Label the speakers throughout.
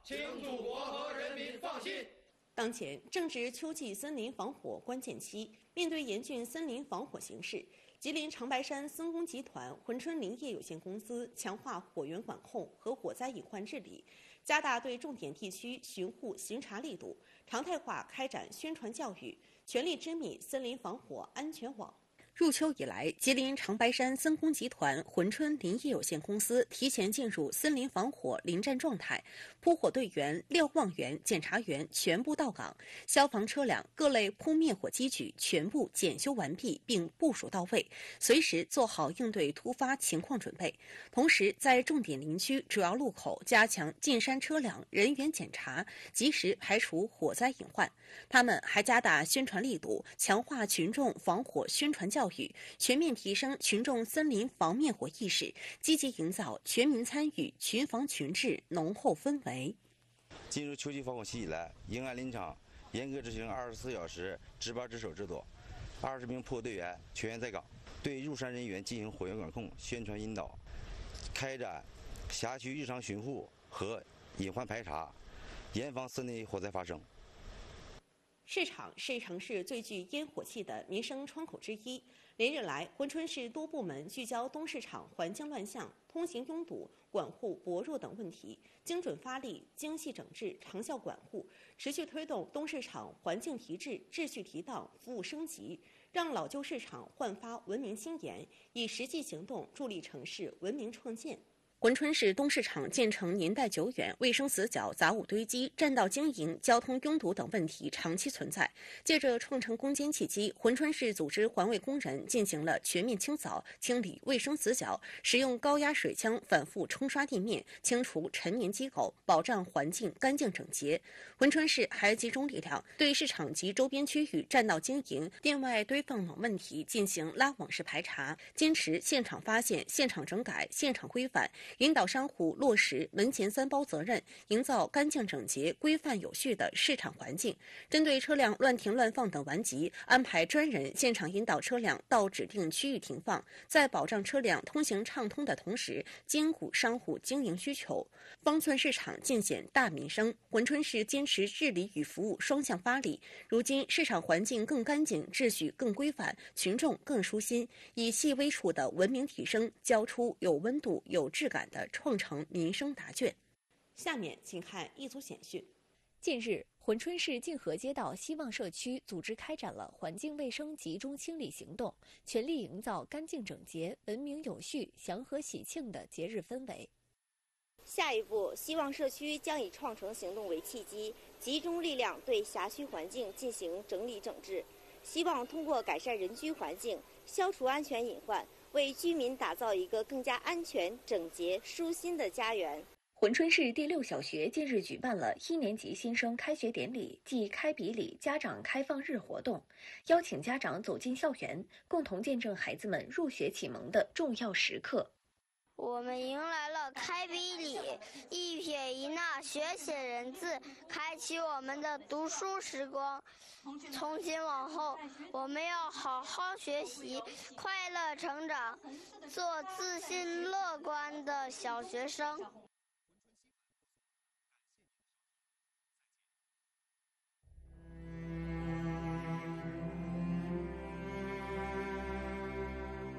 Speaker 1: 请祖国和人民放心。
Speaker 2: 当前正值秋季森林防火关键期，面对严峻森林防火形势，吉林长白山森工集团珲春林业有限公司强化火源管控和火灾隐患治理，加大对重点地区巡护巡查力度，常态化开展宣传教育，全力织密森林防火安全网。入秋以来，吉林长白山森工集团珲春林业有限公司提前进入森林防火临战状态，扑火队员、瞭望员、检查员全部到岗，消防车辆各类扑灭火机具全部检修完毕并部署到位，随时做好应对突发情况准备。同时，在重点林区主要路口加强进山车辆人员检查，及时排除火灾隐患。他们还加大宣传力度，强化群众防火宣传教育，全面提升群众森林防灭火意识，积极营造全民参与、群防群治浓厚氛围。
Speaker 3: 进入秋季防火期以来，迎安林场严格执行24小时值班值守制度，20名扑火队员全员在岗，对入山人员进行火源管控、宣传引导，开展辖区日常巡护和隐患排查，严防森林火灾发生。
Speaker 2: 市场是城市最具烟火气的民生窗口之一。连日来，珲春市多部门聚焦东市场环境乱象、通行拥堵、管护薄弱等问题，精准发力、精细整治、长效管护，持续推动东市场环境提质、秩序提档、服务升级，让老旧市场焕发文明新颜，以实际行动助力城市文明创建。珲春市东市场建成年代久远，卫生死角、杂物堆积、占道经营、交通拥堵等问题长期存在。借着创城攻坚契机，珲春市组织环卫工人进行了全面清扫，清理卫生死角，使用高压水枪反复冲刷地面，清除陈年积垢，保障环境干净整洁。珲春市还集中力量对市场及周边区域占道经营、店外堆放等问题进行拉网式排查，坚持现场发现、现场整改、现场规范，引导商户落实门前三包责任，营造干净整洁、规范有序的市场环境。针对车辆乱停乱放等顽疾，安排专人现场引导车辆到指定区域停放，在保障车辆通行畅通的同时，兼顾商户经营需求。方寸市场尽显大民生，珲春市坚持治理与服务双向发力。如今市场环境更干净，秩序更规范，群众更舒心，以细微处的文明提升，交出有温度、有质感的创城民生答卷。下面请看一组简讯。
Speaker 4: 近日，珲春市静和街道希望社区组织开展了环境卫生集中清理行动，全力营造干净整洁、文明有序、祥和喜庆的节日氛围。
Speaker 5: 下一步，希望社区将以创城行动为契机，集中力量对辖区环境进行整理整治，希望通过改善人居环境，消除安全隐患，为居民打造一个更加安全、整洁、舒心的家园。
Speaker 4: 珲春市第6小学近日举办了1年级新生开学典礼暨开笔礼家长开放日活动，邀请家长走进校园，共同见证孩子们入学启蒙的重要时刻。
Speaker 6: 我们迎来了开笔礼，一撇一捺学写人字，开启我们的读书时光。从今往后，我们要好好学习，快乐成长，做自信乐观的小学生。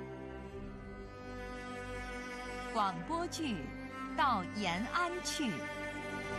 Speaker 7: 广播剧《到延安去》